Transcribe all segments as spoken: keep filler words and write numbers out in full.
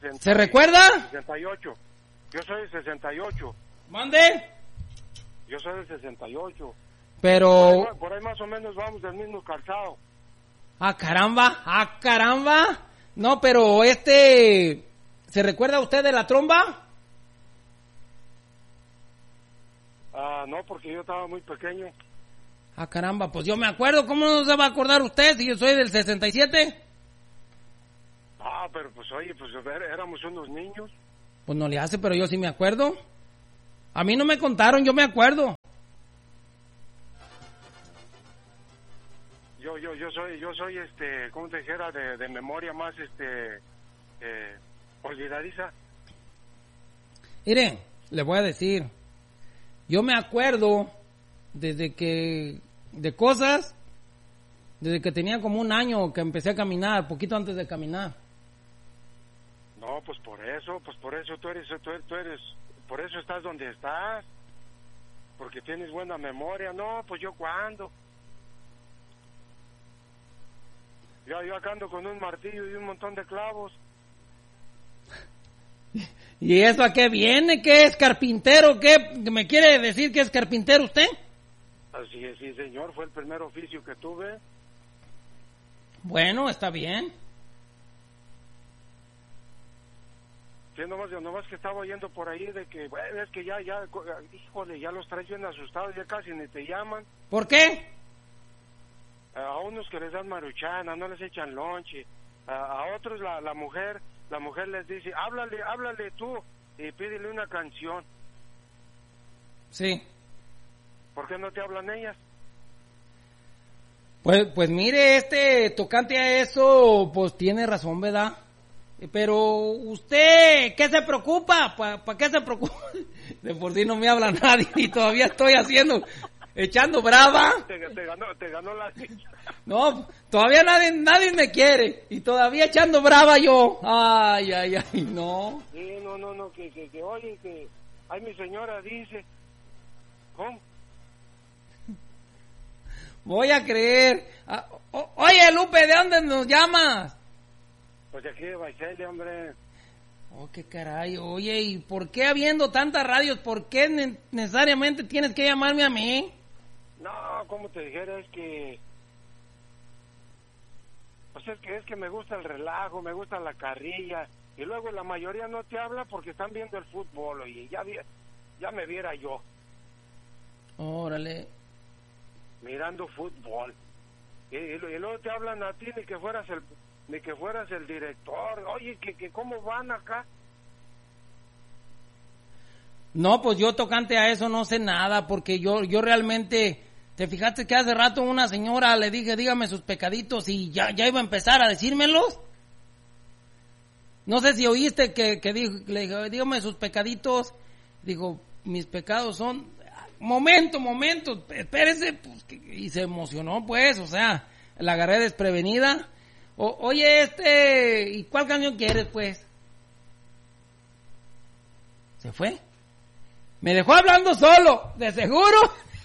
sesenta. ¿Se recuerda? sesenta y ocho. Yo soy del sesenta y ocho. ¿Mande? Yo soy del sesenta y ocho. Pero... Por ahí, por ahí más o menos vamos del mismo calzado. Ah, caramba, ah, caramba. No, pero este... ¿Se recuerda usted de la tromba? Ah, no, porque yo estaba muy pequeño. Ah, caramba, pues yo me acuerdo. ¿Cómo no se va a acordar usted si yo soy del sesenta y siete? Ah, pero pues oye, pues éramos unos niños. Pues no le hace, pero yo sí me acuerdo. A mí no me contaron, yo me acuerdo. Yo, yo, yo soy, yo soy, este, ¿cómo te dijera? De, de memoria más, este, eh, olvidadiza. Mire, le voy a decir, yo me acuerdo desde que, de cosas, desde que tenía como un año que empecé a caminar, poquito antes de caminar. No, pues por eso, pues por eso tú eres, tú eres, tú eres, por eso estás donde estás, porque tienes buena memoria. No, pues yo cuándo. Yo, yo acá ando con un martillo y un montón de clavos. ¿Y eso a qué viene? ¿Qué es carpintero? ¿Qué me quiere decir que es carpintero usted? Así es, sí, señor, fue el primer oficio que tuve. Bueno, está bien. Sí, nomás, nomás que estaba oyendo por ahí de que, bueno, es que ya, ya, híjole, ya los traes bien asustados, ya casi ni te llaman. ¿Por qué? A unos que les dan maruchana, no les echan lonche. A, a otros la, la mujer, la mujer les dice, háblale, háblale tú y pídele una canción. Sí. ¿Por qué no te hablan ellas? Pues, pues mire, este, tocante a eso, pues tiene razón, ¿verdad? Pero usted, ¿qué se preocupa? ¿Para pa qué se preocupa? De por sí no me habla nadie y todavía estoy haciendo, echando brava. Te, te ganó, te ganó la... No, todavía nadie, nadie me quiere y todavía echando brava yo. Ay, ay, ay, no. Sí, no, no, no, que, que, que oye, que, ay, mi señora dice, ¿cómo? Voy a creer. Ah, o, oye, Lupe, ¿de dónde nos llamas? Pues de aquí de Baisele, hombre. Oh, qué caray. Oye, ¿y por qué habiendo tantas radios, por qué ne- necesariamente tienes que llamarme a mí? No, como te dijera, es que... Pues es que, es que me gusta el relajo, me gusta la carrilla. Y luego la mayoría no te habla porque están viendo el fútbol. Y ya, vi, ya me viera yo. Órale. Mirando fútbol. Y, y, y luego te hablan a ti ni que fueras el... ni que fueras el director. Oye, que, que cómo van acá. No, pues yo tocante a eso no sé nada, porque yo yo realmente, te fijaste que hace rato una señora le dije, dígame sus pecaditos, y ya ya iba a empezar a decírmelos. No sé si oíste que, que dijo, le dije, dígame sus pecaditos. Digo, mis pecados son, momento, momento, espérese, pues, que, y se emocionó, pues, o sea, la agarré desprevenida. O, oye, este, ¿y cuál canción quieres, pues? Se fue. Me dejó hablando solo, de seguro.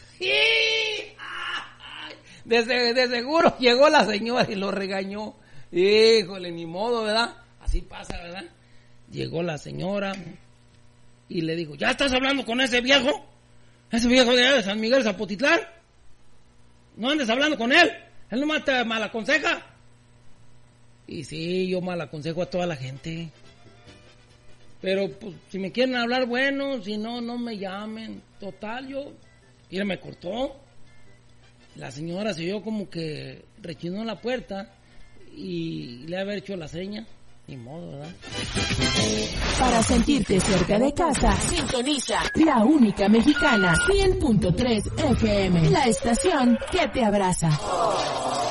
De, de seguro llegó la señora y lo regañó. Híjole, ni modo, ¿verdad? Así pasa, ¿verdad? Llegó la señora y le dijo, ¿ya estás hablando con ese viejo? Ese viejo de San Miguel Zapotitlán. No andes hablando con él. Él nomás te malaconseja. Y sí, yo mal aconsejo a toda la gente. Pero, pues, si me quieren hablar, bueno, si no, no me llamen. Total, yo... Mira, me cortó. La señora se oyó como que rechinó la puerta y le había hecho la seña. Ni modo, ¿verdad? Para sentirte cerca de casa, sintoniza La Única Mexicana, cien punto tres F M, la estación que te abraza.